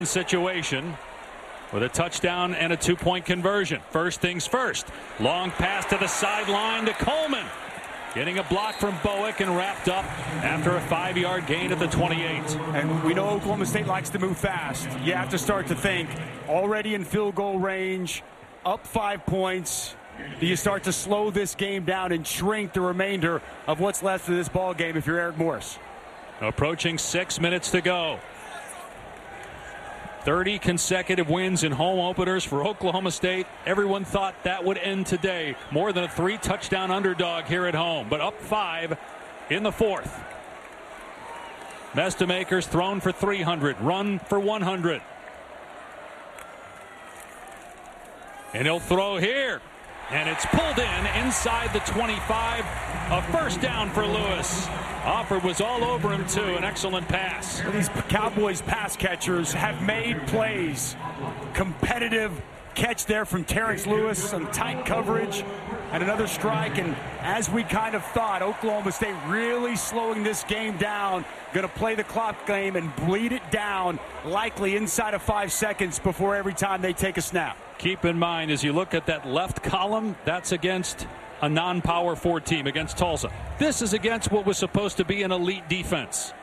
Situation with a touchdown and a two-point conversion. First things first. Long pass to the sideline to Coleman. Getting a block from Bowick and wrapped up after a 5-yard gain at the 28. And we know Oklahoma State likes to move fast. You have to start to think already in field goal range, up 5 points. Do you start to slow this game down and shrink the remainder of what's left of this ball game if you're Eric Morris? Approaching 6 minutes to go. 30 consecutive wins in home openers for Oklahoma State. Everyone thought that would end today. More than a 3-touchdown underdog here at home, but up 5 in the fourth. Mestemaker's thrown for 300, run for 100. And he'll throw here. And it's pulled in inside the 25. A first down for Lewis. Offord was all over him, too. An excellent pass. These Cowboys pass catchers have made plays. Competitive catch there from Terrence Lewis. Some tight coverage and another strike. And as we kind of thought, Oklahoma State really slowing this game down. Going to play the clock game and bleed it down, likely inside of 5 seconds before every time they take a snap. Keep in mind, as you look at that left column, that's against a non-Power 4 team, against Tulsa. This is against what was supposed to be an elite defense.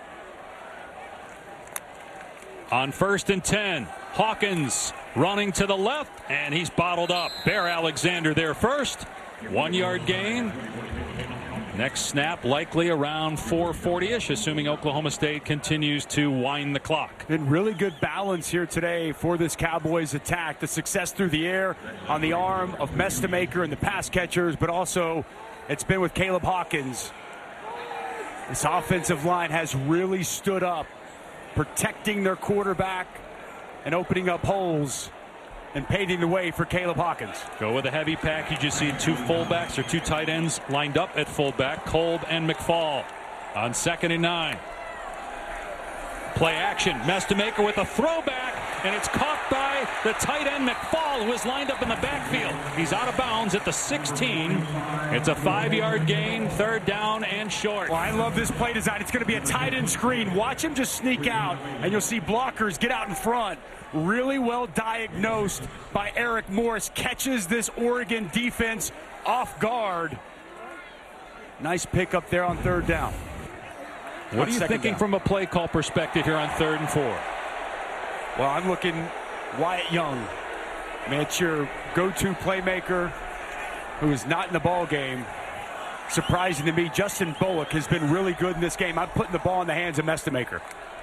On 1st and 10, Hawkins running to the left, and he's bottled up. Bear Alexander there first. 1-yard gain. Next snap likely around 4:40-ish, assuming Oklahoma State continues to wind the clock. Been really good balance here today for this Cowboys attack. The success through the air on the arm of Mestemaker and the pass catchers, but also it's been with Caleb Hawkins. This offensive line has really stood up, protecting their quarterback and opening up holes and paving the way for Caleb Hawkins. Go with a heavy package. You see two fullbacks or two tight ends lined up at fullback, Kolb and McFall. On 2nd and 9. Play action. Mestemaker with a throwback, and it's caught by the tight end McFall, who is lined up in the backfield. He's out of bounds at the 16. It's a 5-yard gain, 3rd down and short. Well, I love this play design. It's going to be a tight end screen. Watch him just sneak out, and you'll see blockers get out in front. Really well diagnosed by Eric Morris. Catches this Oregon defense off guard. Nice pickup there on 3rd down. What are you thinking from a play call perspective here on 3rd and 4? Well, I'm looking Wyatt Young. I mean, it's your go-to playmaker who is not in the ball game. Surprising to me, Justin Bowick has been really good in this game. I'm putting the ball in the hands of Mestemaker.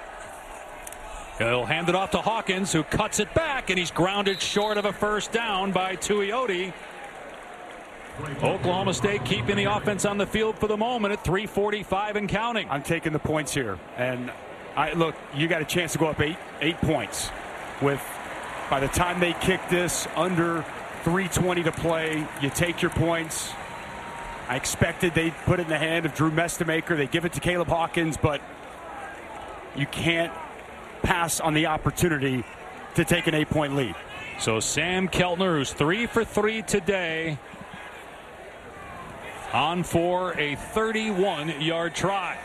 He'll hand it off to Hawkins, who cuts it back, and he's grounded short of a first down by Tuioti. Oklahoma State keeping the offense on the field for the moment at 3:45 and counting. I'm taking the points here. And look, you got a chance to go up eight points with, by the time they kick this, under 3:20 to play. You take your points. I expected they'd put it in the hand of Drew Mestemaker. They give it to Caleb Hawkins, but you can't pass on the opportunity to take an 8-point lead. So Sam Keltner, who's 3 for 3 today, on for a 31-yard try.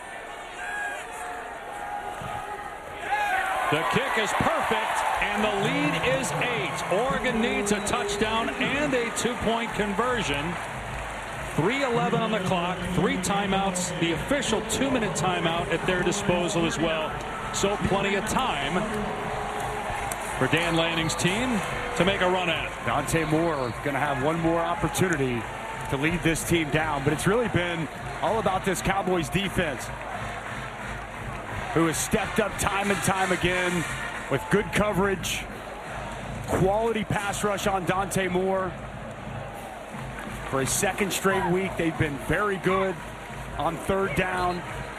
The kick is perfect, and the lead is 8. Oregon needs a touchdown and a 2-point conversion. 3:11 on the clock, 3 timeouts, the official 2-minute timeout at their disposal as well. So plenty of time for Dan Lanning's team to make a run at it. Dante Moore going to have one more opportunity to lead this team down, but it's really been all about this Cowboys defense, who has stepped up time and time again with good coverage, quality pass rush on Dante Moore. For a 2nd straight week, they've been very good on 3rd down.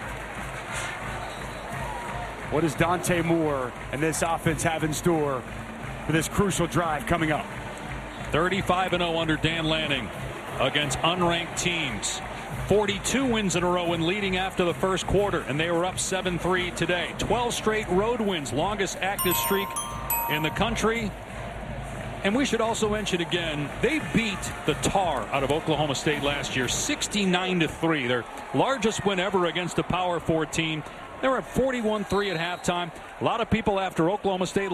What does Dante Moore and this offense have in store for this crucial drive coming up? 35-0 under Dan Lanning against unranked teams. 42 wins in a row when leading after the first quarter, and they were up 7-3 today. 12 straight road wins, longest active streak in the country. And we should also mention again, they beat the tar out of Oklahoma State last year, 69-3, their largest win ever against a Power 4 team. They were at 41-3 at halftime. A lot of people after Oklahoma State